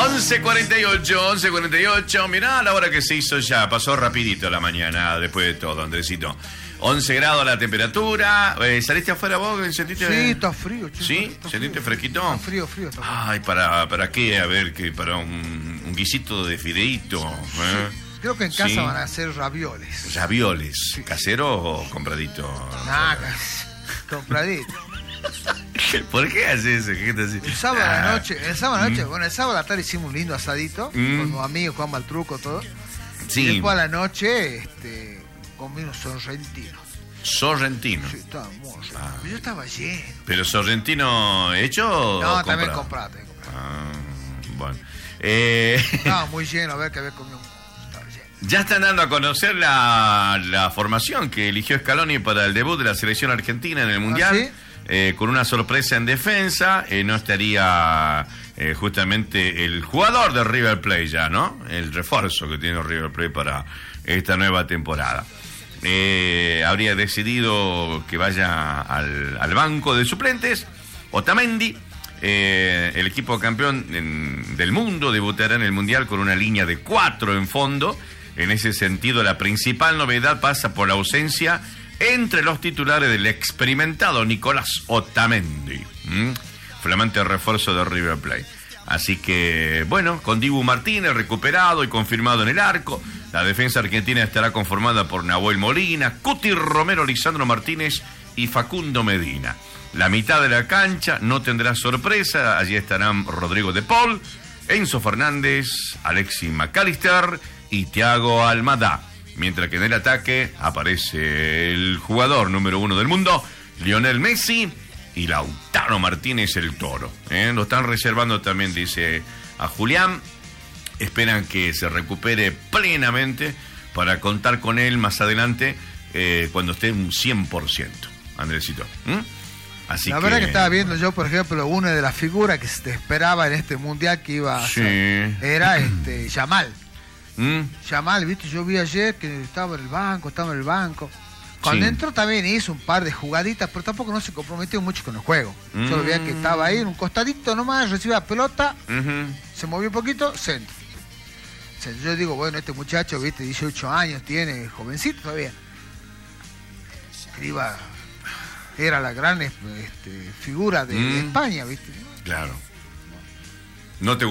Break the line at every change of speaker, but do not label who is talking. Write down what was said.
11:48. Mirá la hora que se hizo ya. Pasó rapidito la mañana después de todo, Andresito. 11 grados la temperatura. ¿Saliste afuera vos? ¿Sentiste?
Sí, está frío, chico.
¿Sí?
Está
¿Sentiste
frío.
fresquito?
Está frío. Está frío.
Ay, ¿para qué? A ver, que para un guisito de fideíto.
Creo que en casa
Sí.
van a hacer ravioles.
¿Ravioles?
Sí.
¿Casero o compradito?
Nada, compradito.
¿Por qué haces eso? ¿Qué te haces?
El sábado a la noche, bueno, el sábado a la tarde hicimos un lindo asadito con los amigos, jugamos al truco, todo.
Sí.
Y después a la noche, comí unos sorrentinos.
Sorrentino.
Sí, estaba muy rico. Yo estaba lleno.
¿Pero sorrentino hecho o
No,
comprado?
también comprate.
Bueno.
Estaba muy lleno, a ver que había comido. Estaba lleno.
Ya están dando a conocer la formación que eligió Scaloni para el debut de la selección argentina en el Mundial.
¿Sí?
Con una sorpresa en defensa. No estaría justamente el jugador de River Plate ya, ¿no? El refuerzo que tiene River Plate para esta nueva temporada. Habría decidido que vaya al banco de suplentes Otamendi. El equipo campeón del mundo debutará en el Mundial con una línea de 4 en fondo. En ese sentido, la principal novedad pasa por la ausencia entre los titulares del experimentado Nicolás Otamendi, flamante refuerzo de River Plate. Así que, bueno, con Dibu Martínez recuperado y confirmado en el arco, la defensa argentina estará conformada por Nahuel Molina, Cuti Romero, Lisandro Martínez y Facundo Medina. La mitad de la cancha no tendrá sorpresa, allí estarán Rodrigo de Paul, Enzo Fernández, Alexis McAllister y Thiago Almada. Mientras que en el ataque aparece el jugador número 1 del mundo, Lionel Messi, y Lautaro Martínez, el Toro. Lo están reservando también, dice a Julián. Esperan que se recupere plenamente para contar con él más adelante cuando esté un 100%, Andresito. Así
la verdad que estaba viendo yo, por ejemplo, una de las figuras que se esperaba en este mundial que iba a ser, era Yamal. Yamal, viste, yo vi ayer que estaba en el banco. Cuando entró también hizo un par de jugaditas, pero tampoco no se comprometió mucho con el juego. Solo veía que estaba ahí en un costadito nomás, recibía la pelota, se movió un poquito, centro. Yo digo, bueno, este muchacho, viste, 18 años tiene, jovencito todavía. Era la gran figura de España, viste.
Claro. ¿No te